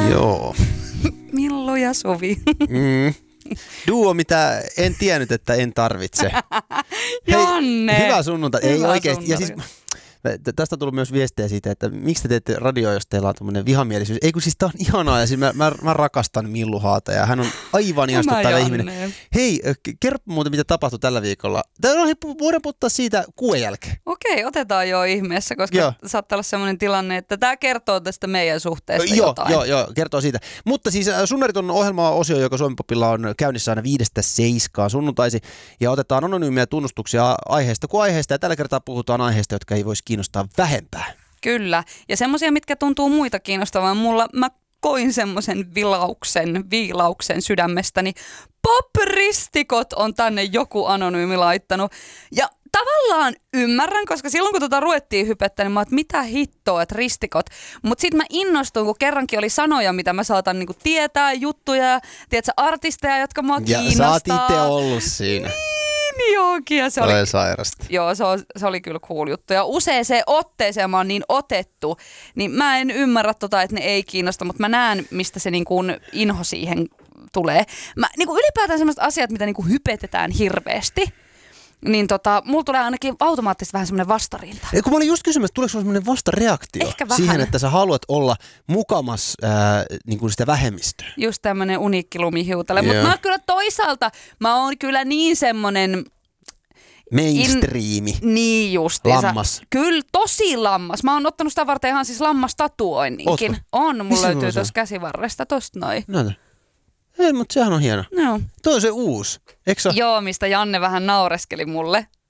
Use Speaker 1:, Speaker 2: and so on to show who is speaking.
Speaker 1: Joo.
Speaker 2: Millu ja Suvi.
Speaker 1: Duo, mitä en tiennyt, että en tarvitse.
Speaker 2: Janne!
Speaker 1: Hei, hyvää sunnuntaita. Ei oikeesti. Ja siis, tästä on tullut myös viestejä siitä, että miksi te teette radioa, jos teillä on tämmöinen vihamielisyys. Ei kun siis tää on ihanaa ja siis mä rakastan Millu Haata ja hän on aivan ihastuttava ihminen. Hei, kerro muuten mitä tapahtui tällä viikolla. Voidaan puhuttaa siitä kuun jälkeen.
Speaker 2: Okei, otetaan jo ihmeessä, koska saattaa olla semmoinen tilanne, että tämä kertoo tästä meidän suhteesta jotain.
Speaker 1: Joo, kertoo siitä. Mutta siis Sunnariton ohjelma-osio, joka Suomi Popilla on käynnissä aina 5-7 sunnuntaisi ja otetaan anonyymiä tunnustuksia aiheesta kuin aiheesta ja tällä kertaa puhutaan aiheesta, jotka ei voisi kiinnostaa vähempää.
Speaker 2: Kyllä. Ja semmoisia, mitkä tuntuu muita kiinnostavan. Mä koin semmoisen viilauksen sydämestäni. Pop-ristikot on tänne joku anonyymi laittanut. Ja tavallaan ymmärrän, koska silloin kun ruvettiin hypettä, niin mä oon, että mitä hittoa, että ristikot. Mutta sitten mä innostuin, kun kerrankin oli sanoja, mitä mä saatan niinku tietää, juttuja, tiedätkö, artisteja, jotka mua kiinnostaa.
Speaker 1: Ja sä oot itse ollut siinä.
Speaker 2: Niin, ja se oli
Speaker 1: sairasta.
Speaker 2: Joo, se oli kyllä cool juttu. Ja useaseen otteeseen mä oon niin otettu, niin mä en ymmärrä että ne ei kiinnosta, mutta mä näen, mistä se niin kuin inho siihen tulee. Mä niin kuin ylipäätään sellaiset asiat, mitä niin kuin hypetetään hirveästi, niin mulla tulee ainakin automaattisesti vähän semmoinen vastarinta.
Speaker 1: Kun mä olin just kysymässä, tuleeko sulla semmoinen vastareaktio siihen, että sä haluat olla mukamas niin kuin sitä vähemmistöä?
Speaker 2: Just tämmöinen uniikki lumihiutale. Mutta mä kyllä toisaalta, mä oon kyllä niin semmoinen
Speaker 1: mainstreami.
Speaker 2: Niin just.
Speaker 1: Lammas.
Speaker 2: Kyllä, tosi lammas. Mä oon ottanut sitä varten ihan siis lammastatuoinninkin.
Speaker 1: Ootko?
Speaker 2: On, mulla löytyy tuossa käsivarresta tosta noin.
Speaker 1: No. Ei, mutta sehän on hieno.
Speaker 2: No.
Speaker 1: Toi on se uusi, eikö se?
Speaker 2: Joo, mistä Janne vähän naureskeli mulle.